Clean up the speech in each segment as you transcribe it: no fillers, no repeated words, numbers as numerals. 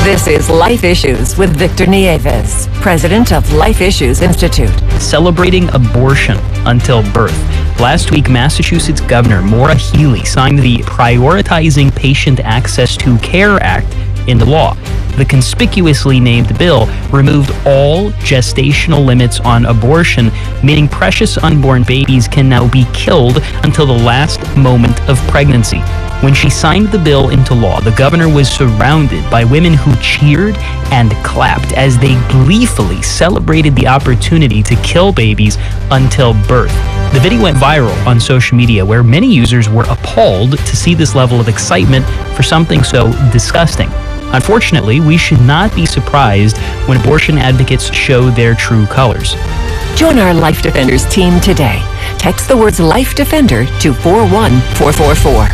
This is Life Issues with Victor Nieves, president of Life Issues Institute. Celebrating abortion until birth. Last week, Massachusetts Governor Maura Healey signed the Prioritizing Patient Access to Care Act into law. The conspicuously named bill removed all gestational limits on abortion, meaning precious unborn babies can now be killed until the last moment of pregnancy. When she signed the bill into law, the governor was surrounded by women who cheered and clapped as they gleefully celebrated the opportunity to kill babies until birth. The video went viral on social media, where many users were appalled to see this level of excitement for something so disgusting. Unfortunately, we should not be surprised when abortion advocates show their true colors. Join our Life Defenders team today. Text the words Life Defender to 41444.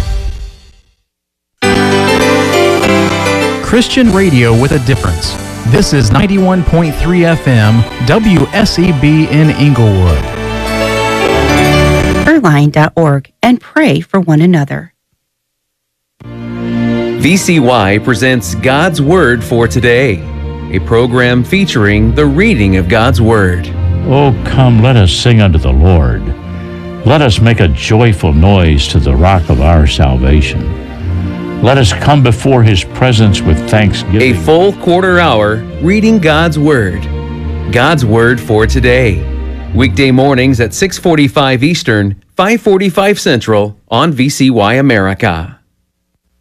Christian radio with a difference. This is 91.3 FM, WSEB in Inglewood. Prayerline.org and pray for one another. VCY presents God's Word for Today, a program featuring the reading of God's Word. Oh, come, let us sing unto the Lord. Let us make a joyful noise to the rock of our salvation. Let us come before His presence with thanksgiving. A full quarter hour reading God's Word. God's Word for Today. Weekday mornings at 6:45 Eastern, 5:45 Central on VCY America.